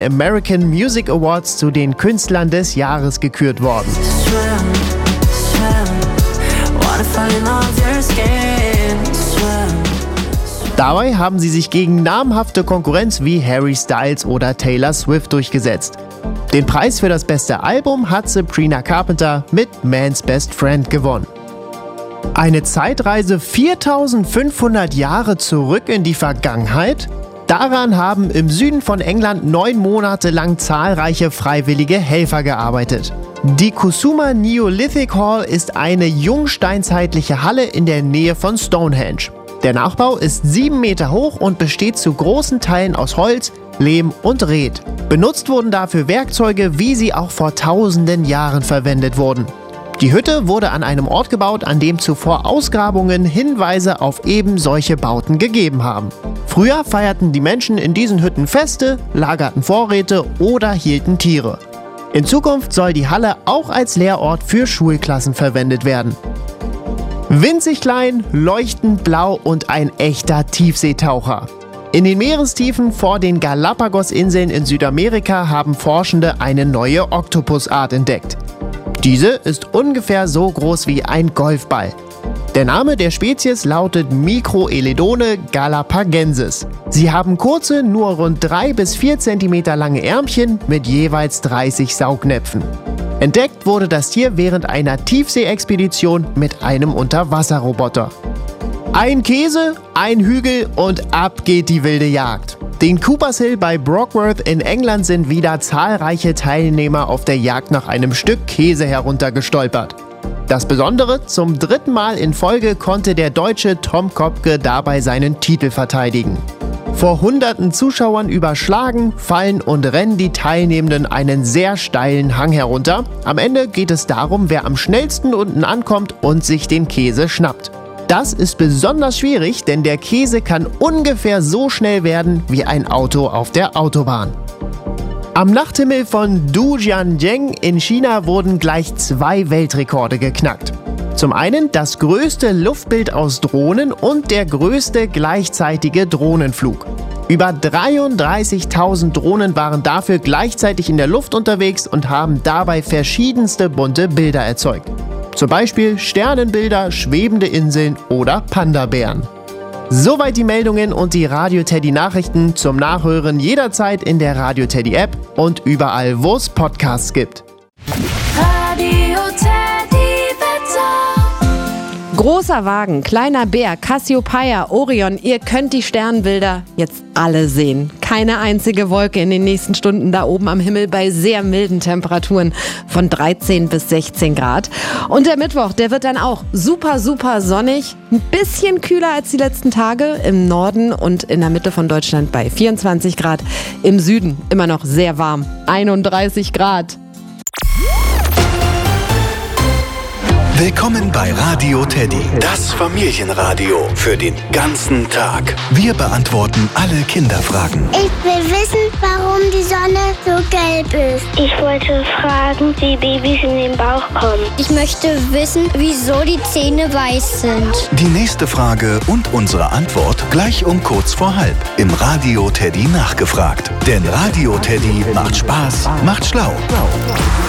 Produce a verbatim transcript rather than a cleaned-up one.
American Music Awards zu den Künstlern des Jahres gekürt worden. Dabei haben sie sich gegen namhafte Konkurrenz wie Harry Styles oder Taylor Swift durchgesetzt. Den Preis für das beste Album hat Sabrina Carpenter mit Man's Best Friend gewonnen. Eine Zeitreise viertausendfünfhundert Jahre zurück in die Vergangenheit? Daran haben im Süden von England neun Monate lang zahlreiche freiwillige Helfer gearbeitet. Die Kusuma Neolithic Hall ist eine jungsteinzeitliche Halle in der Nähe von Stonehenge. Der Nachbau ist sieben Meter hoch und besteht zu großen Teilen aus Holz, Lehm und Red. Benutzt wurden dafür Werkzeuge, wie sie auch vor tausenden Jahren verwendet wurden. Die Hütte wurde an einem Ort gebaut, an dem zuvor Ausgrabungen Hinweise auf eben solche Bauten gegeben haben. Früher feierten die Menschen in diesen Hütten Feste, lagerten Vorräte oder hielten Tiere. In Zukunft soll die Halle auch als Lehrort für Schulklassen verwendet werden. Winzig klein, leuchtend blau und ein echter Tiefseetaucher. In den Meerestiefen vor den Galapagos-Inseln in Südamerika haben Forschende eine neue Oktopusart entdeckt. Diese ist ungefähr so groß wie ein Golfball. Der Name der Spezies lautet Microeledone galapagensis. Sie haben kurze, nur rund drei bis vier Zentimeter lange Ärmchen mit jeweils dreißig Saugnäpfen. Entdeckt wurde das Tier während einer Tiefseeexpedition mit einem Unterwasserroboter. Ein Käse, ein Hügel und ab geht die wilde Jagd. Den Coopers Hill bei Brockworth in England sind wieder zahlreiche Teilnehmer auf der Jagd nach einem Stück Käse heruntergestolpert. Das Besondere, zum dritten Mal in Folge konnte der Deutsche Tom Kopke dabei seinen Titel verteidigen. Vor hunderten Zuschauern überschlagen, fallen und rennen die Teilnehmenden einen sehr steilen Hang herunter. Am Ende geht es darum, wer am schnellsten unten ankommt und sich den Käse schnappt. Das ist besonders schwierig, denn der Käse kann ungefähr so schnell werden wie ein Auto auf der Autobahn. Am Nachthimmel von Dujianjiang in China wurden gleich zwei Weltrekorde geknackt. Zum einen das größte Luftbild aus Drohnen und der größte gleichzeitige Drohnenflug. Über dreiunddreißigtausend Drohnen waren dafür gleichzeitig in der Luft unterwegs und haben dabei verschiedenste bunte Bilder erzeugt. Zum Beispiel Sternenbilder, schwebende Inseln oder Panda-Bären. Soweit die Meldungen und die Radio Teddy Nachrichten zum Nachhören jederzeit in der Radio Teddy App und überall, wo es Podcasts gibt. Radio Teddy Wetter. Großer Wagen, kleiner Bär, Cassiopeia, Orion, ihr könnt die Sternbilder jetzt alle sehen. Keine einzige Wolke in den nächsten Stunden da oben am Himmel bei sehr milden Temperaturen von dreizehn bis sechzehn Grad. Und der Mittwoch, der wird dann auch super, super sonnig. Ein bisschen kühler als die letzten Tage im Norden und in der Mitte von Deutschland bei vierundzwanzig Grad. Im Süden immer noch sehr warm, einunddreißig Grad. Willkommen bei Radio Teddy, das Familienradio für den ganzen Tag. Wir beantworten alle Kinderfragen. Ich will wissen, warum die Sonne so gelb ist. Ich wollte fragen, wie Babys in den Bauch kommen. Ich möchte wissen, wieso die Zähne weiß sind. Die nächste Frage und unsere Antwort gleich um kurz vor halb im Radio Teddy nachgefragt. Denn Radio Teddy macht Spaß, macht schlau.